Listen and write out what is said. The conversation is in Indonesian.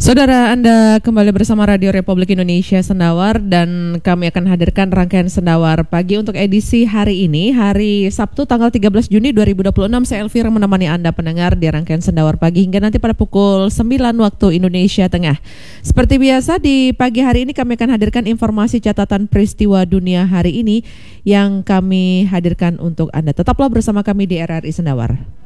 Saudara, Anda kembali bersama Radio Republik Indonesia Sendawar dan kami akan hadirkan rangkaian Sendawar pagi untuk edisi hari ini, hari Sabtu tanggal 13 Juni 2026. Saya Elvira menemani Anda pendengar di rangkaian Sendawar pagi hingga nanti pada pukul 9 waktu Indonesia Tengah. Seperti biasa di pagi hari ini kami akan hadirkan informasi catatan peristiwa dunia hari ini yang kami hadirkan untuk Anda. Tetaplah bersama kami di RRI Sendawar.